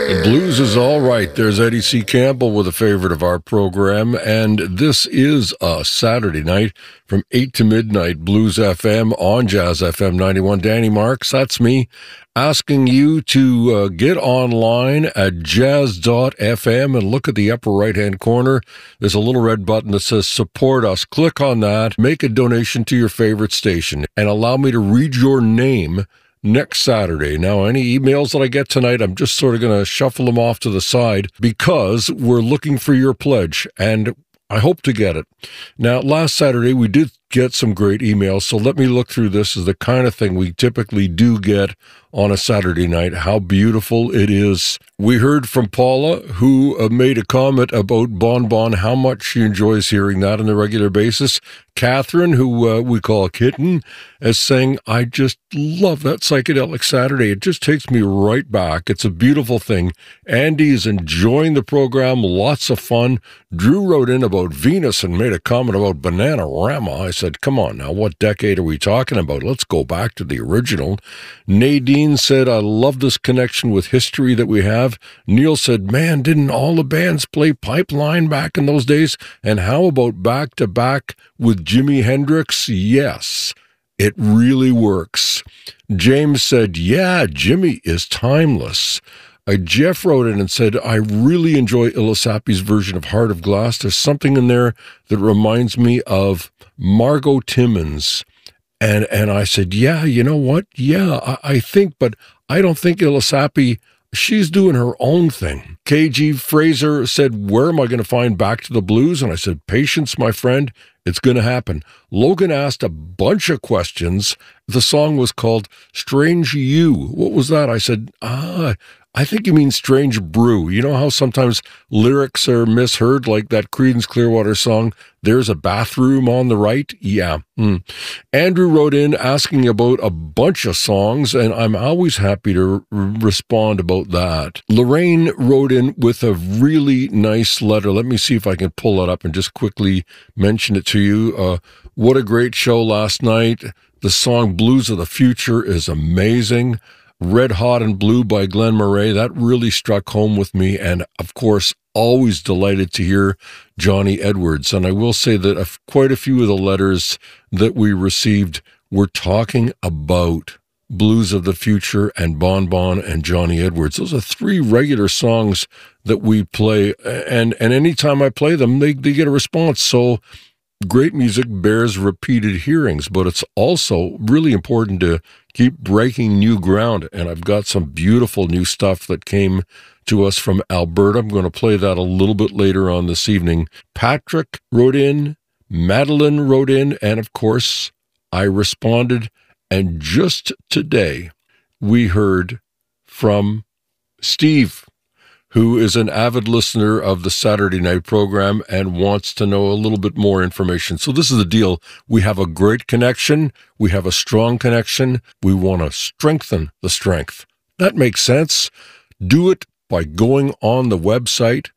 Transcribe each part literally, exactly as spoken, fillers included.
Blues is all right. There's Eddie C. Campbell with a favorite of our program, and this is a Saturday night from eight to midnight, Blues F M on Jazz F M ninety-one. Danny Marks, that's me, asking you to uh, get online at jazz dot f m and look at the upper right-hand corner. There's a little red button that says Support Us. Click on that, make a donation to your favorite station, and allow me to read your name next Saturday. Now, any emails that I get tonight, I'm just sort of going to shuffle them off to the side because we're looking for your pledge, and I hope to get it. Now, last Saturday, we did get some great emails, so let me look through this. This is the kind of thing we typically do get on a Saturday night. How beautiful it is. We heard from Paula, who uh, made a comment about Bon Bon, how much she enjoys hearing that on a regular basis. Catherine, who uh, we call Kitten, is saying, I just love that Psychedelic Saturday. It just takes me right back. It's a beautiful thing. Andy is enjoying the program. Lots of fun. Drew wrote in about Venus and made a comment about Bananarama. I said, come on now, what decade are we talking about? Let's go back to the original. Nadine said, I love this connection with history that we have. Neil said, man, didn't all the bands play Pipeline back in those days? And how about back-to-back with Jimi Hendrix? Yes, it really works. James said, yeah, Jimmy is timeless. Uh, Jeff wrote in and said, I really enjoy Illasapi's version of Heart of Glass. There's something in there that reminds me of Margot Timmons. And and I said, yeah, you know what? Yeah, I, I think, but I don't think Illisapi, she's doing her own thing. K G Fraser said, where am I going to find Back to the Blues? And I said, patience, my friend. It's going to happen. Logan asked a bunch of questions. The song was called Strange You. What was that? I said, ah, I think you mean Strange Brew. You know how sometimes lyrics are misheard, like that Creedence Clearwater song, There's a Bathroom on the Right? Yeah. Mm. Andrew wrote in asking about a bunch of songs, and I'm always happy to r- respond about that. Lorraine wrote in with a really nice letter. Let me see if I can pull it up and just quickly mention it to you. Uh, what a great show last night. The song Blues of the Future is amazing. Red Hot and Blue by Glenn Murray, that really struck home with me, and of course, always delighted to hear Johnny Edwards. And I will say that a, quite a few of the letters that we received were talking about Blues of the Future and Bon Bon and Johnny Edwards. Those are three regular songs that we play, and, and anytime I play them, they, they get a response. So great music bears repeated hearings, but it's also really important to keep breaking new ground. And I've got some beautiful new stuff that came to us from Alberta. I'm going to play that a little bit later on this evening. Patrick wrote in, Madeline wrote in, and of course, I responded. And just today, we heard from Steve, who is an avid listener of the Saturday night program and wants to know a little bit more information. So this is the deal. We have a great connection. We have a strong connection. We want to strengthen the strength. That makes sense. Do it by going on the website,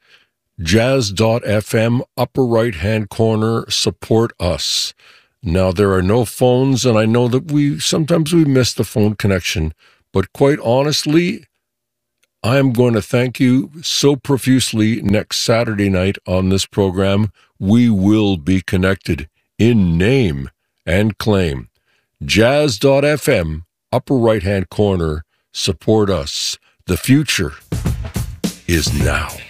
jazz dot f m, upper right-hand corner, support us. Now, there are no phones, and I know that we sometimes we miss the phone connection, but quite honestly, I am going to thank you so profusely next Saturday night on this program. We will be connected in name and claim. jazz dot f m, upper right-hand corner, support us. The future is now.